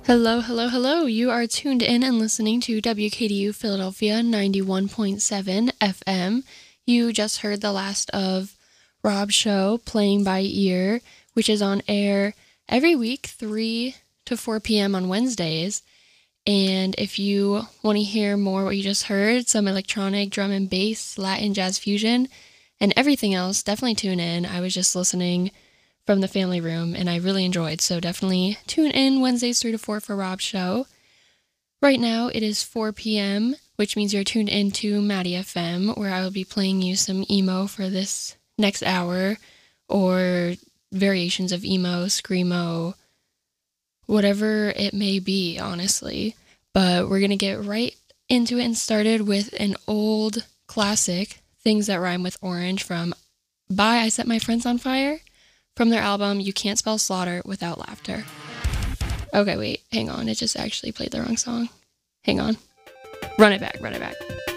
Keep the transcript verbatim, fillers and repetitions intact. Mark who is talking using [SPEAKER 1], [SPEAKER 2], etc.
[SPEAKER 1] Hello, hello, hello. You are tuned in and listening to W K D U Philadelphia ninety-one point seven F M. You just heard the last of Rob's show, Playing by Ear, which is on air every week, three to four p.m. on Wednesdays. And if you want to hear more what you just heard, some electronic, drum and bass, Latin, jazz fusion, and everything else, definitely tune in. I was just listening from the family room, and I really enjoyed, so definitely tune in Wednesdays three to four for Rob's show. Right now, it is four p.m., which means you're tuned into Maddie F M, where I will be playing you some emo for this next hour, or variations of emo, screamo, whatever it may be, honestly. But we're going to get right into it and started with an old classic, Things That Rhyme with Orange, from By I Set My Friends on Fire, from their album You Can't Spell Slaughter Without Laughter. Okay, wait, hang on. It just actually played the wrong song. Hang on. Run it back, run it back.